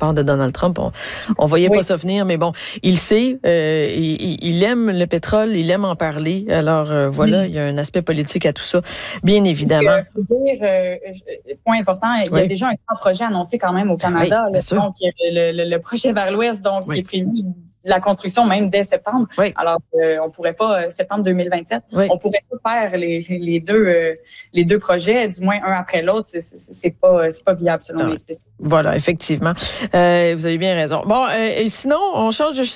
part de Donald Trump. On voyait pas ça venir, mais bon, il sait, il aime le pétrole, il aime en parler. Alors voilà, il y a un aspect politique à tout ça, bien évidemment. Il faut dire, point important, il y a déjà un grand projet annoncé quand même au Canada, donc le projet vers l'Ouest, donc qui est prévu la construction même dès septembre. Alors, on pourrait pas, septembre 2027, on pourrait pas faire les deux projets, du moins un après l'autre. C'est pas viable selon les spécialistes. Voilà, effectivement. Vous avez bien raison. Bon, et sinon, on change de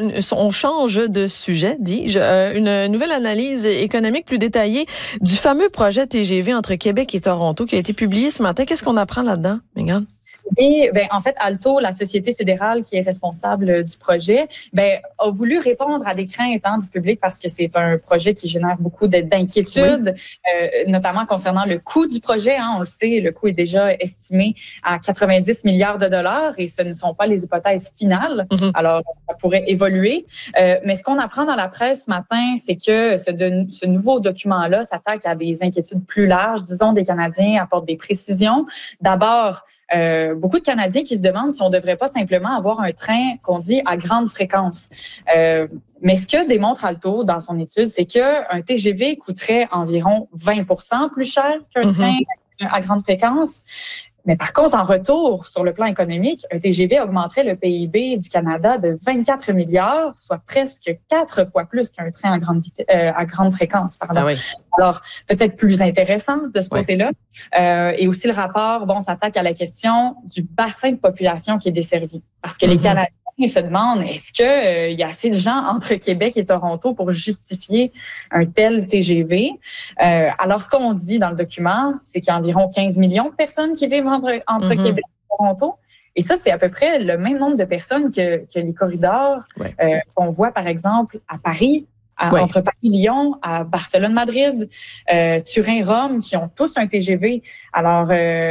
sujet, dis-je. Une nouvelle analyse économique plus détaillée du fameux projet TGV entre Québec et Toronto qui a été publié ce matin. Qu'est-ce qu'on apprend là-dedans, Mégane? Et en fait, Alto, la société fédérale qui est responsable du projet, a voulu répondre à des craintes du public parce que c'est un projet qui génère beaucoup d'inquiétudes, notamment concernant le coût du projet. On le sait, le coût est déjà estimé à 90 milliards de dollars et ce ne sont pas les hypothèses finales. Alors, ça pourrait évoluer. Mais ce qu'on apprend dans la presse ce matin, c'est que ce nouveau document-là s'attaque à des inquiétudes plus larges. Disons, des Canadiens apportent des précisions. D'abord, beaucoup de Canadiens qui se demandent si on ne devrait pas simplement avoir un train qu'on dit à grande fréquence. Mais ce que démontre Alto dans son étude, c'est qu'un TGV coûterait environ 20% plus cher qu'un train à grande fréquence. Mais par contre, en retour, sur le plan économique, un TGV augmenterait le PIB du Canada de 24 milliards, soit presque 4 fois plus qu'un train à grande fréquence. Alors, peut-être plus intéressant de ce côté-là. Et aussi, le rapport, s'attaque à la question du bassin de population qui est desservi. Parce que les Canadiens se demandent, est-ce qu'il y a assez de gens entre Québec et Toronto pour justifier un tel TGV? Alors, ce qu'on dit dans le document, c'est qu'il y a environ 15 millions de personnes qui vivent entre Québec et Toronto. Et ça, c'est à peu près le même nombre de personnes que les corridors qu'on voit, par exemple, à Paris, entre Paris-Lyon, à Barcelone-Madrid, Turin-Rome, qui ont tous un TGV. Alors,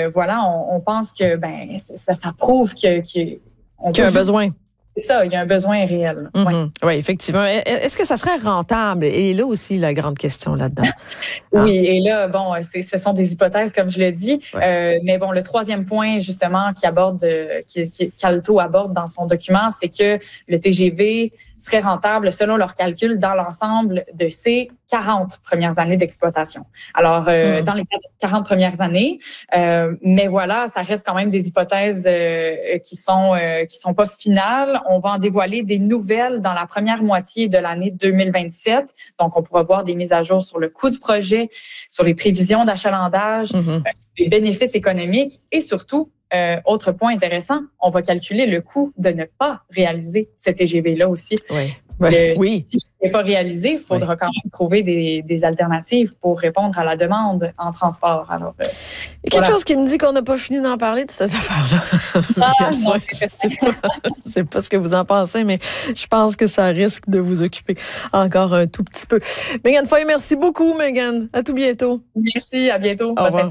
on pense que ça prouve qu'il y a un besoin. C'est ça, il y a un besoin réel. Oui, effectivement. Est-ce que ça serait rentable? Et là aussi, la grande question là-dedans. Oui, et là, ce sont des hypothèses, comme je le dis. Mais le troisième point, justement, qu'Alto aborde dans son document, c'est que le TGV serait rentable selon leurs calculs dans l'ensemble de ses 40 premières années d'exploitation. Alors, dans les 40 premières années, mais voilà, ça reste quand même des hypothèses qui sont pas finales. On va en dévoiler des nouvelles dans la première moitié de l'année 2027. Donc, on pourra voir des mises à jour sur le coût du projet, sur les prévisions d'achalandage, sur les bénéfices économiques et surtout, autre point intéressant, on va calculer le coût de ne pas réaliser ce TGV-là aussi. Si ce n'est pas réalisé, il faudra quand même trouver des alternatives pour répondre à la demande en transport. Alors, il y a quelque chose qui me dit qu'on n'a pas fini d'en parler de cette affaire-là. Non, c'est pas ce que vous en pensez, mais je pense que ça risque de vous occuper encore un tout petit peu. Mégane Foy, merci beaucoup, Mégane. À tout bientôt. Merci, à bientôt. Au revoir.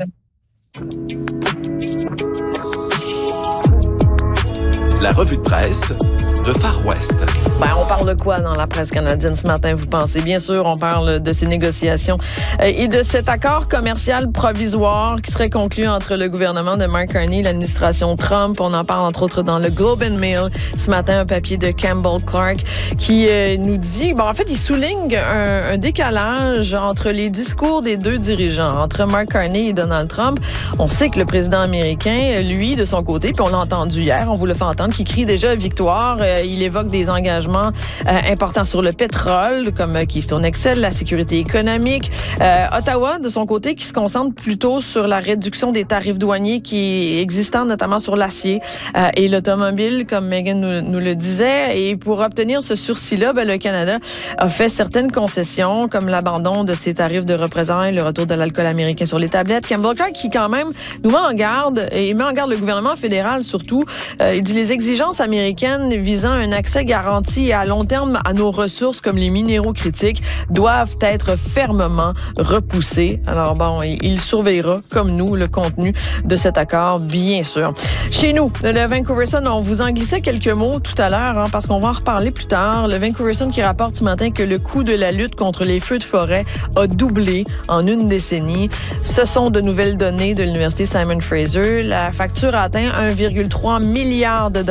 La revue de presse de Far West. On parle de quoi dans la presse canadienne ce matin, vous pensez? Bien sûr, on parle de ces négociations et de cet accord commercial provisoire qui serait conclu entre le gouvernement de Mark Carney et l'administration Trump. On en parle entre autres dans le Globe and Mail ce matin, un papier de Campbell Clark qui nous dit, en fait, il souligne un décalage entre les discours des deux dirigeants, entre Mark Carney et Donald Trump. On sait que le président américain, lui, de son côté, puis on l'a entendu hier, on vous le fait entendre, qui crie déjà victoire. Il évoque des engagements importants sur le pétrole, comme Keystone XL, la sécurité économique. Ottawa, de son côté, qui se concentre plutôt sur la réduction des tarifs douaniers qui existent, notamment sur l'acier et l'automobile, comme Mégane nous le disait. Et pour obtenir ce sursis-là, le Canada a fait certaines concessions, comme l'abandon de ses tarifs de représailles, le retour de l'alcool américain sur les tablettes. Campbell Clark, qui quand même nous met en garde, et met en garde le gouvernement fédéral surtout. Il dit les exigences américaines visant un accès garanti à long terme à nos ressources comme les minéraux critiques doivent être fermement repoussées. Alors il surveillera comme nous le contenu de cet accord, bien sûr. Chez nous, le Vancouver Sun, on vous en glissait quelques mots tout à l'heure, parce qu'on va en reparler plus tard. Le Vancouver Sun qui rapporte ce matin que le coût de la lutte contre les feux de forêt a doublé en une décennie. Ce sont de nouvelles données de l'Université Simon Fraser. La facture a atteint 1,3 milliard de dollars